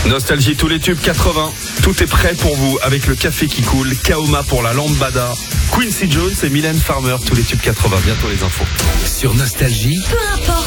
Nostalgie, tous les tubes 80. Tout est prêt pour vous avec le café qui coule, Kaoma pour la lambada, Quincy Jones et Mylène Farmer, tous les tubes 80. Bientôt les infos. Sur Nostalgie, peu importe